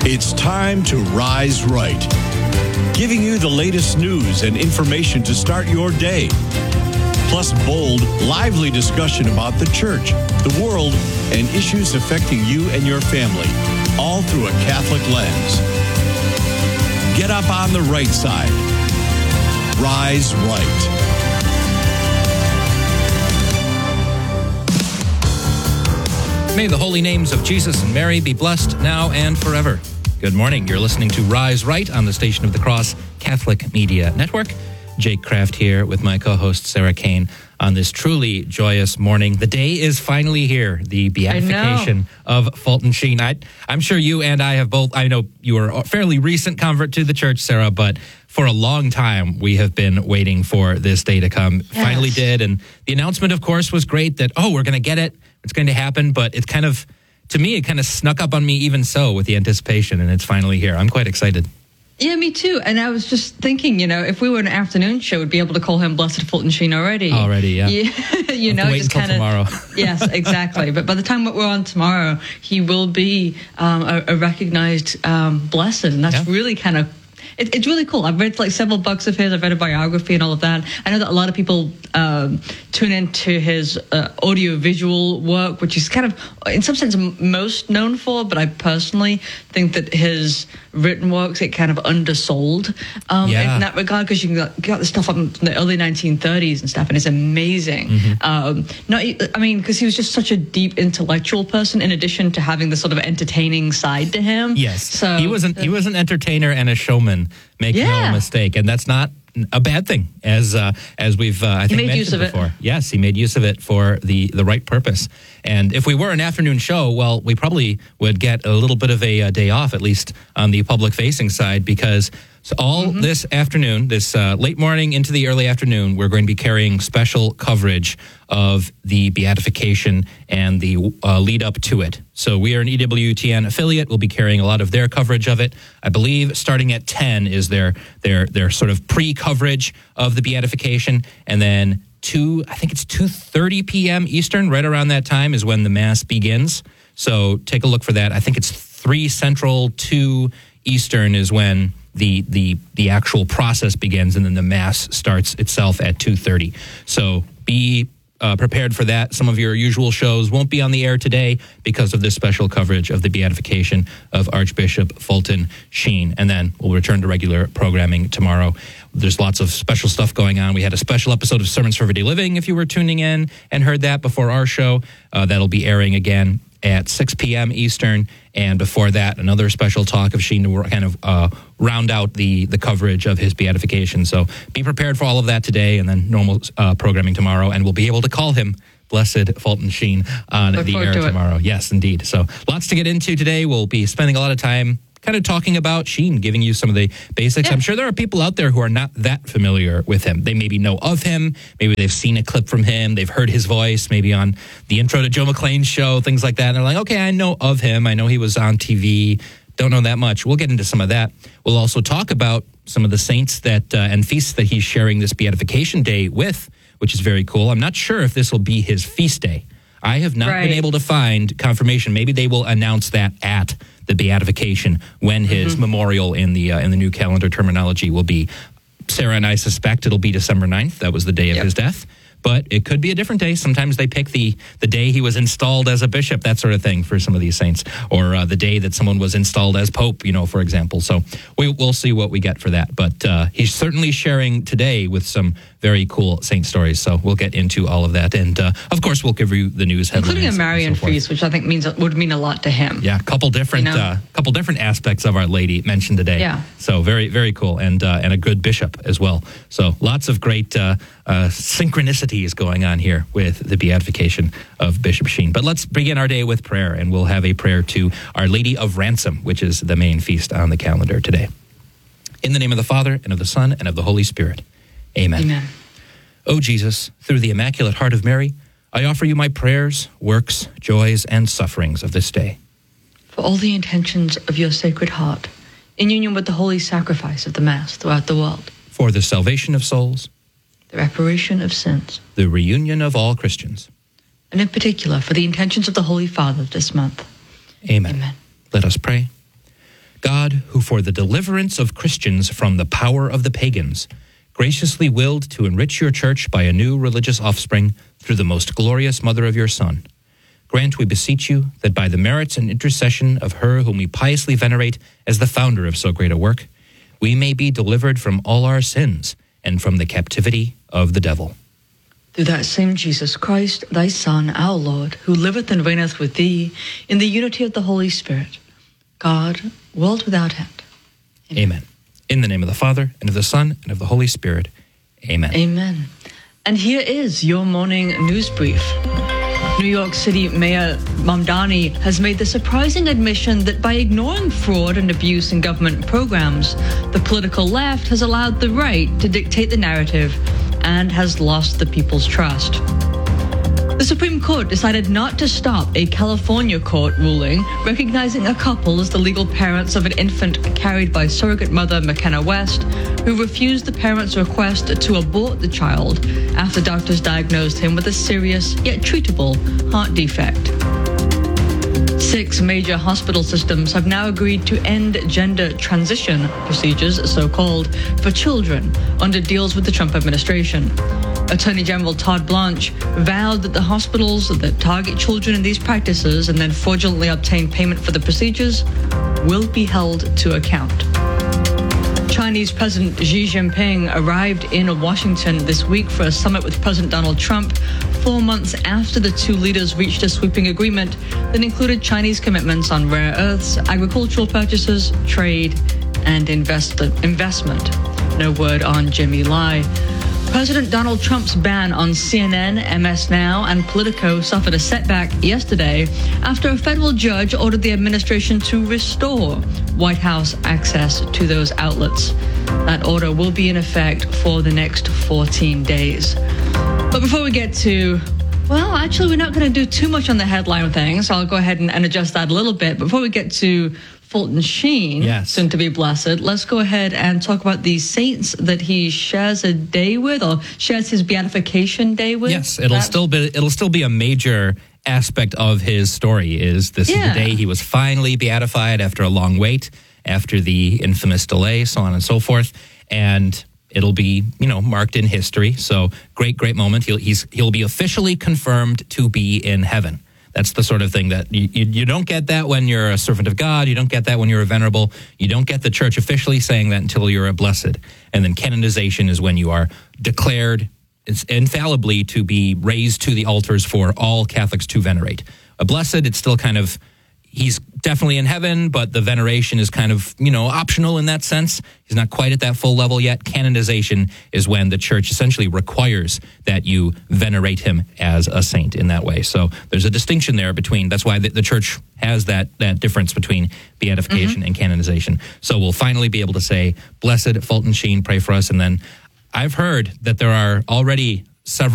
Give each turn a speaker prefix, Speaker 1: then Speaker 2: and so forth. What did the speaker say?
Speaker 1: It's time to rise right, giving you the latest news and information to start your day. Plus bold, lively discussion about the church, the world, and issues affecting you and your family, all through a Catholic lens. Get up on the right side. Rise right.
Speaker 2: May the holy names of Jesus and Mary be blessed now and forever. Good morning. You're listening to Rise Right on the Station of the Cross Catholic Media Network. Jake Kraft here with my co-host Sarah Kane on this truly joyous morning. The day is finally here, the beatification of Fulton Sheen. I'm sure you and I have both, I know you were a fairly recent convert to the church, Sarah, but for a long time we have been waiting for this day to come. Yes. Finally did, and the announcement, of course, was great that, we're going to get it, it's going to happen, but it's kind of, to me, it kind of snuck up on me even so with the anticipation, and it's finally here. I'm quite excited.
Speaker 3: Yeah, me too. And I was just thinking, if we were an afternoon show, we'd be able to call him Blessed Fulton Sheen already.
Speaker 2: Already, yeah.
Speaker 3: Wait
Speaker 2: until tomorrow.
Speaker 3: Yes, exactly. But by the time we're on tomorrow, he will be a recognized blessed, and that's really kind of. It's really cool. I've read several books of his. I've read a biography and all of that. I know that a lot of people tune into his audio-visual work, which he's kind of, in some sense, most known for. But I personally think that his written works get kind of undersold in that regard, because you got the stuff from the early 1930s and stuff, and it's amazing. Mm-hmm. Because he was just such a deep intellectual person, in addition to having the sort of entertaining side to him.
Speaker 2: Yes,
Speaker 3: so
Speaker 2: he was an entertainer and a showman. Make no mistake, and that's not a bad thing, as we've I think mentioned before. Yes, he made use of it for the right purpose. And if we were an afternoon show, well, we probably would get a little bit of a day off, at least on the public-facing side, because this afternoon, this late morning into the early afternoon, we're going to be carrying special coverage of the beatification and the lead up to it. So we are an EWTN affiliate. We'll be carrying a lot of their coverage of it. I believe starting at 10 is their sort of pre-coverage of the beatification, and then 2:30 p.m. Eastern, right around that time is when the Mass begins. So take a look for that. I think it's 3 Central, 2 Eastern is when the actual process begins, and then the Mass starts itself at 2:30. So be prepared for that. Some of your usual shows won't be on the air today because of this special coverage of the beatification of Archbishop Fulton Sheen. And then we'll return to regular programming tomorrow. There's lots of special stuff going on. We had a special episode of Sermons for Everyday Living, if you were tuning in and heard that before our show. That'll be airing again at 6 p.m. Eastern. And before that, another special talk of Sheen to kind of round out the coverage of his beatification. So be prepared for all of that today, and then normal programming tomorrow. And we'll be able to call him Blessed Fulton Sheen on the air tomorrow. Yes, indeed. So lots to get into today. We'll be spending a lot of time kind of talking about Sheen, giving you some of the basics. Yeah. I'm sure there are people out there who are not that familiar with him. They maybe know of him. Maybe they've seen a clip from him. They've heard his voice, maybe on the intro to Joe McClane's show, things like that. And they're like, okay, I know of him. I know he was on TV. Don't know that much. We'll get into some of that. We'll also talk about some of the saints that and feasts that he's sharing this beatification day with, which is very cool. I'm not sure if this will be his feast day. I have not been able to find confirmation. Maybe they will announce that at the beatification when his memorial in the new calendar terminology will be. Sarah and I suspect it'll be December 9th. That was the day of his death. But it could be a different day. Sometimes they pick the day he was installed as a bishop, that sort of thing for some of these saints, or the day that someone was installed as pope, for example. So we'll see what we get for that. But he's certainly sharing today with some very cool saint stories. So we'll get into all of that. And, of course, we'll give you the news headlines.
Speaker 3: Including a Marian feast, which I think would mean a lot to him.
Speaker 2: Yeah, a couple different aspects of Our Lady mentioned today.
Speaker 3: Yeah.
Speaker 2: So very, very cool. And a good bishop as well. So lots of great synchronicities going on here with the beatification of Bishop Sheen. But let's begin our day with prayer, and we'll have a prayer to Our Lady of Ransom, which is the main feast on the calendar today. In the name of the Father, and of the Son, and of the Holy Spirit. Amen.
Speaker 3: Amen.
Speaker 2: O Jesus, through the Immaculate Heart of Mary, I offer you my prayers, works, joys, and sufferings of this day.
Speaker 3: For all the intentions of your Sacred Heart, in union with the holy sacrifice of the Mass throughout the world.
Speaker 2: For the salvation of souls,
Speaker 3: the reparation of sins,
Speaker 2: the reunion of all Christians,
Speaker 3: and in particular for the intentions of the Holy Father this month.
Speaker 2: Amen.
Speaker 3: Amen.
Speaker 2: Let us pray. God, who for the deliverance of Christians from the power of the pagans, graciously willed to enrich your church by a new religious offspring through the most glorious mother of your Son, grant, we beseech you, that by the merits and intercession of her whom we piously venerate as the founder of so great a work, we may be delivered from all our sins and from the captivity of the devil.
Speaker 3: Through that same Jesus Christ, thy Son, our Lord, who liveth and reigneth with thee in the unity of the Holy Spirit, God, world without end.
Speaker 2: Amen. In the name of the Father, and of the Son, and of the Holy Spirit. Amen.
Speaker 3: Amen. And here is your morning news brief. New York City Mayor Mamdani has made the surprising admission that by ignoring fraud and abuse in government programs, the political left has allowed the right to dictate the narrative and has lost the people's trust. The Supreme Court decided not to stop a California court ruling recognizing a couple as the legal parents of an infant carried by surrogate mother McKenna West, who refused the parents' request to abort the child after doctors diagnosed him with a serious yet treatable heart defect. 6 major hospital systems have now agreed to end gender transition procedures, so-called, for children under deals with the Trump administration. Attorney General Todd Blanche vowed that the hospitals that target children in these practices and then fraudulently obtain payment for the procedures will be held to account. Chinese President Xi Jinping arrived in Washington this week for a summit with President Donald Trump 4 months after the two leaders reached a sweeping agreement that included Chinese commitments on rare earths, agricultural purchases, trade, and investment. No word on Jimmy Lai. President Donald Trump's ban on CNN, MS Now, and Politico suffered a setback yesterday after a federal judge ordered the administration to restore White House access to those outlets. That order will be in effect for the next 14 days. But before we get to, well, actually, we're not going to do too much on the headline thing, so I'll go ahead and adjust that a little bit. Before we get to Fulton Sheen,
Speaker 2: yes,
Speaker 3: soon to be blessed, let's go ahead and talk about the saints that he shares a day with, or shares his beatification day with.
Speaker 2: Yes, it'll still be a major aspect of his story. Is the day he was finally beatified after a long wait, after the infamous delay, so on and so forth, and it'll be, marked in history. So great moment. He'll be officially confirmed to be in heaven. That's the sort of thing that you don't get that when you're a servant of God. You don't get that when you're a venerable. You don't get the church officially saying that until you're a blessed. And then canonization is when you are declared infallibly to be raised to the altars for all Catholics to venerate. A blessed, it's still kind of, he's definitely in heaven, but the veneration is kind of, optional in that sense. He's not quite at that full level yet. Canonization is when the church essentially requires that you venerate him as a saint in that way. So there's a distinction there between, that's why the church has that difference between beatification and canonization. So we'll finally be able to say, Blessed Fulton Sheen, pray for us. And then I've heard that there are already several